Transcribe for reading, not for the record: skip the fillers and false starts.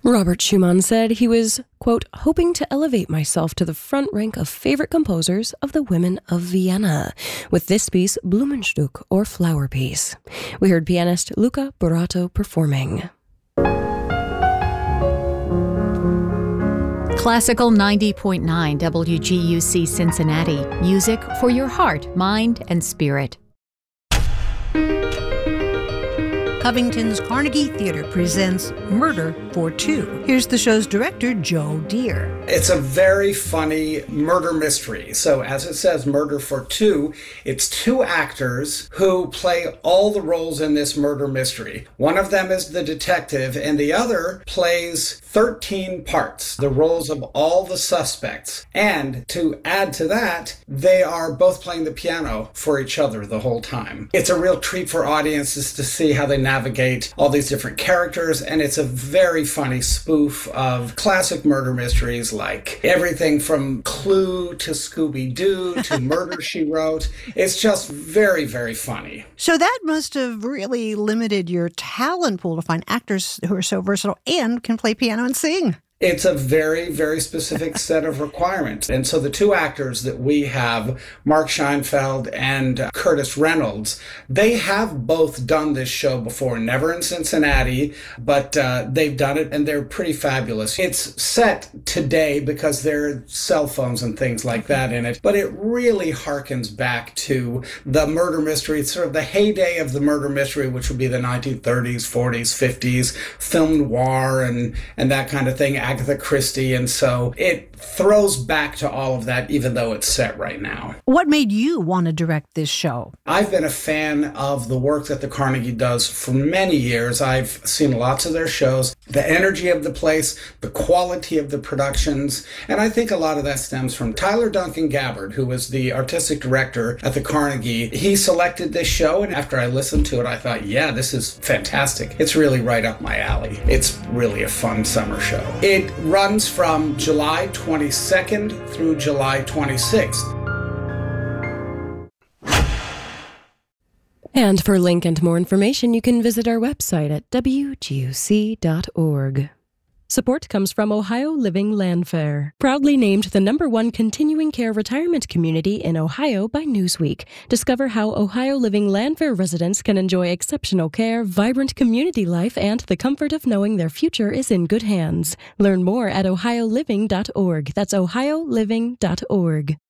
Robert Schumann said he was, quote, hoping to elevate myself to the front rank of favorite composers of the women of Vienna, with this piece, Blumenstück, or Flower Piece. We heard pianist Luca Burato performing. Classical 90.9 WGUC Cincinnati. Music for your heart, mind, and spirit. Covington's Carnegie Theater presents Murder for Two. Here's the show's director, Joe Deere. It's a very funny murder mystery. So as it says, Murder for Two, it's two actors who play all the roles in this murder mystery. One of them is the detective, and the other plays 13 parts, the roles of all the suspects. And to add to that, they are both playing the piano for each other the whole time. It's a real treat for audiences to see how they navigate all these different characters, and it's a very funny spoof of classic murder mysteries like everything from Clue to Scooby-Doo to Murder, She Wrote. It's just very, very funny. So that must have really limited your talent pool to find actors who are so versatile and can play piano and sing. It's a very, very specific set of requirements. And so the two actors that we have, Mark Scheinfeld and Curtis Reynolds, they have both done this show before, never in Cincinnati, but they've done it and they're pretty fabulous. It's set today because there are cell phones and things like that in it, but it really harkens back to the murder mystery, sort of the heyday of the murder mystery, which would be the 1930s, 40s, 50s, film noir and that kind of thing. Agatha Christie, and so it throws back to all of that, even though it's set right now. What made you want to direct this show? I've been a fan of the work that the Carnegie does for many years. I've seen lots of their shows, the energy of the place, the quality of the productions, and I think a lot of that stems from Tyler Duncan Gabbard, who was the artistic director at the Carnegie. He selected this show, and after I listened to it, I thought, yeah, this is fantastic. It's really right up my alley. It's really a fun summer show. It runs from July 22nd through July 26th. And for link and more information, you can visit our website at wguc.org. Support comes from Ohio Living Landfair, proudly named the #1 continuing care retirement community in Ohio by Newsweek. Discover how Ohio Living Landfair residents can enjoy exceptional care, vibrant community life, and the comfort of knowing their future is in good hands. Learn more at ohioliving.org. That's ohioliving.org.